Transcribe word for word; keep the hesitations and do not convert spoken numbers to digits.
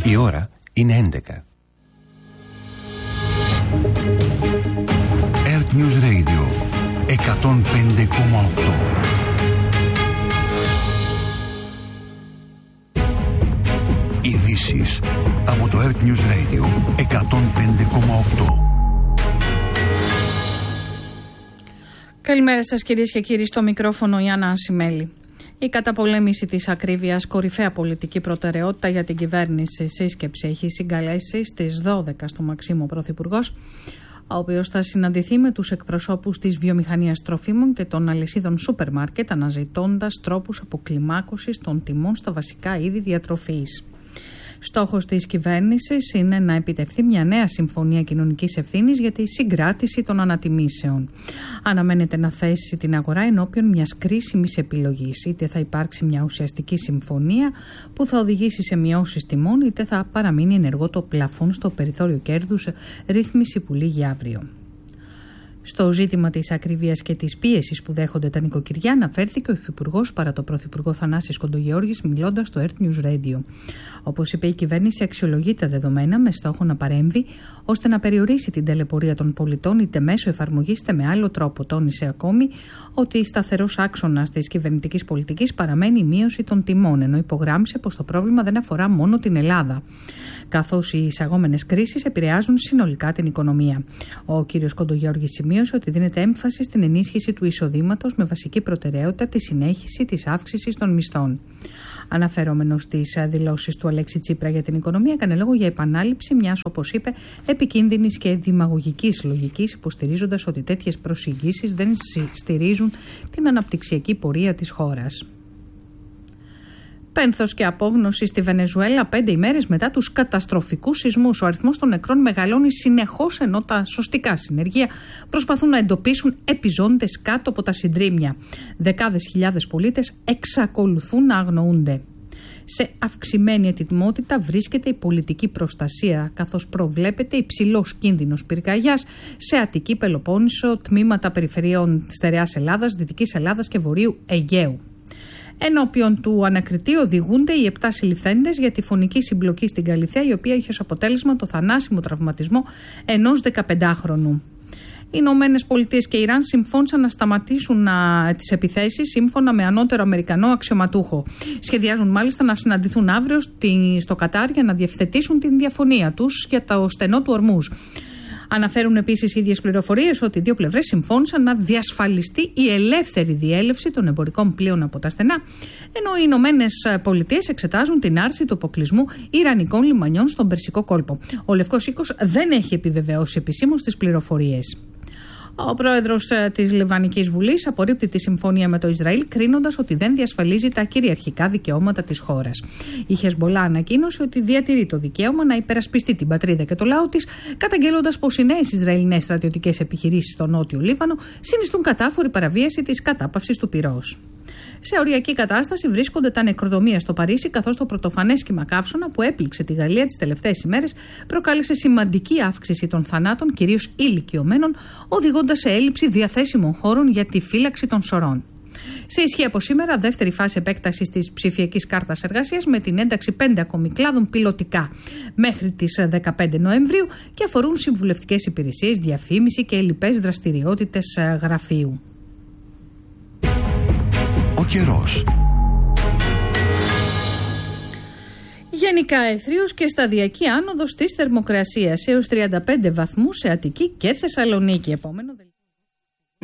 Η ώρα είναι έντεκα. Earth News Radio εκατόν πέντε κόμμα οκτώ. Ειδήσεις από το Earth News Radio εκατόν πέντε κόμμα οκτώ. Καλημέρα σας κυρίες και κύριοι, στο μικρόφωνο η Άννα Ασημέλη. Η καταπολέμηση της ακρίβειας, κορυφαία πολιτική προτεραιότητα για την κυβέρνηση. Σύσκεψη έχει συγκαλέσει στις δώδεκα στο Μαξίμου ο Πρωθυπουργός, ο οποίος θα συναντηθεί με τους εκπροσώπους της βιομηχανίας τροφίμων και των αλυσίδων σούπερ μάρκετ, αναζητώντας τρόπους αποκλιμάκωσης των τιμών στα βασικά είδη διατροφής. Στόχος της κυβέρνησης είναι να επιτευχθεί μια νέα συμφωνία κοινωνικής ευθύνης για τη συγκράτηση των ανατιμήσεων. Αναμένεται να θέσει την αγορά ενώπιον μιας κρίσιμης επιλογής. Είτε θα υπάρξει μια ουσιαστική συμφωνία που θα οδηγήσει σε μειώσεις τιμών, είτε θα παραμείνει ενεργό το πλαφόν στο περιθώριο κέρδους, ρύθμιση που λήγει αύριο. Στο ζήτημα της ακρίβειας και της πίεσης που δέχονται τα νοικοκυριά αναφέρθηκε ο Υφυπουργός παρά το Πρωθυπουργό Θανάσης Κοντογεώργης μιλώντας στο Earth News Radio. Όπως είπε, η κυβέρνηση αξιολογεί τα δεδομένα με στόχο να παρέμβει ώστε να περιορίσει την ταλαιπωρία των πολιτών είτε μέσω εφαρμογής είτε με άλλο τρόπο. Τόνισε ακόμη ότι σταθερός άξονας της κυβερνητικής πολιτικής παραμένει η μείωση των τιμών, ενώ υπογράμμισε πως το πρόβλημα δεν αφορά μόνο την Ελλάδα, καθώς οι εισαγόμενες κρίσεις επηρεάζουν συνολικά την οικονομία. Ο κ. Κοντογεώργης σημείωσε ότι δίνεται έμφαση στην ενίσχυση του εισοδήματος με βασική προτεραιότητα τη συνέχιση της αύξησης των μισθών. Αναφερόμενος στις δηλώσεις του Αλέξη Τσίπρα για την οικονομία, έκανε λόγο για επανάληψη μιας, όπως είπε, επικίνδυνης και δημαγωγικής λογικής, υποστηρίζοντας ότι τέτοιες προσεγγίσεις δεν στηρίζουν την αναπτυξιακή πορεία της χώρας. Πένθος και απόγνωση στη Βενεζουέλα πέντε ημέρες μετά τους καταστροφικούς σεισμούς. Ο αριθμός των νεκρών μεγαλώνει συνεχώς, ενώ τα σωστικά συνεργεία προσπαθούν να εντοπίσουν επιζώντες κάτω από τα συντρίμμια. Δεκάδες χιλιάδες πολίτες εξακολουθούν να αγνοούνται. Σε αυξημένη ετοιμότητα βρίσκεται η πολιτική προστασία, καθώς προβλέπεται υψηλός κίνδυνος πυρκαγιάς σε Αττική, Πελοπόννησο, τμήματα περιφερειών της Στερεάς Ελλάδας, Δυτικής Ελλάδας και Βορείου Αιγαίου. Ενώπιον του ανακριτή οδηγούνται οι επτά συλληφθέντες για τη φωνική συμπλοκή στην Καλιθέα, η οποία είχε ως αποτέλεσμα το θανάσιμο τραυματισμό ενός δεκαπεντάχρονου. Οι Ηνωμένες Πολιτείες και Ιράν συμφώνησαν να σταματήσουν τις επιθέσεις σύμφωνα με ανώτερο Αμερικανό αξιωματούχο. Σχεδιάζουν μάλιστα να συναντηθούν αύριο στο Κατάρ για να διευθετήσουν την διαφωνία τους για το στενό του Ορμούζ. Αναφέρουν επίσης οι ίδιες πληροφορίες ότι οι δύο πλευρές συμφώνησαν να διασφαλιστεί η ελεύθερη διέλευση των εμπορικών πλοίων από τα στενά, ενώ οι Ηνωμένες Πολιτείες εξετάζουν την άρση του αποκλεισμού ιρανικών λιμανιών στον Περσικό κόλπο. Ο Λευκός Οίκος δεν έχει επιβεβαιώσει επισήμως τις πληροφορίες. Ο πρόεδρος της Λιβανικής Βουλής απορρίπτει τη συμφωνία με το Ισραήλ, κρίνοντας ότι δεν διασφαλίζει τα κυριαρχικά δικαιώματα της χώρας. Η Χεσμπολά ανακοίνωσε ότι διατηρεί το δικαίωμα να υπερασπιστεί την πατρίδα και το λαό της, καταγγέλλοντας πως οι νέες Ισραηλινές στρατιωτικές επιχειρήσεις στο νότιο Λίβανο συνιστούν κατάφορη παραβίαση της κατάπαυσης του πυρός. Σε οριακή κατάσταση βρίσκονται τα νεκροδομεία στο Παρίσι, καθώς το πρωτοφανές κύμα καύσωνα που έπληξε τη Γαλλία τις τελευταίες ημέρες προκάλεσε σημαντική αύξηση των θανάτων, κυρίως ηλικιωμένων, οδηγώντας σε έλλειψη διαθέσιμων χώρων για τη φύλαξη των σωρών. Σε ισχύ από σήμερα, δεύτερη φάση επέκτασης της ψηφιακής κάρτας εργασίας με την ένταξη πέντε ακόμη κλάδων πιλωτικά μέχρι τις δεκαπέντε Νοεμβρίου και αφορούν συμβουλευτικές υπηρεσίες, διαφήμιση και λοιπές δραστηριότητες γραφείου. Ο καιρός. Γενικά αιθρίος και σταδιακή άνοδος της θερμοκρασίας έως τριάντα πέντε βαθμούς σε Αττική και Θεσσαλονίκη. Επόμενο